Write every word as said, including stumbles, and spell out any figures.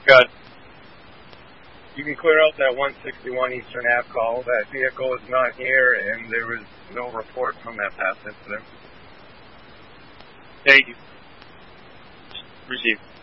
Good. You can clear out that one sixty-one Eastern Ave call. That vehicle is not here, and there was no report from that past incident. Thank you. Received.